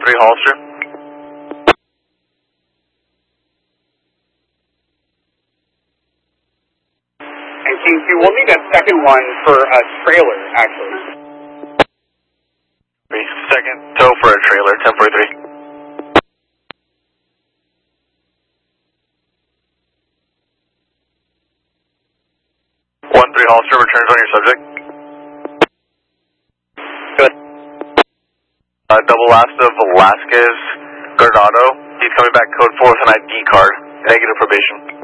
1-3 Hollister. And King 2, we'll need a second one for a trailer, actually. Second tow for a trailer, 1043. 1-3 Hollister, returns on your subject. Good. Double last of Velasquez Gardado. He's coming back code 4 with an ID card. Negative probation.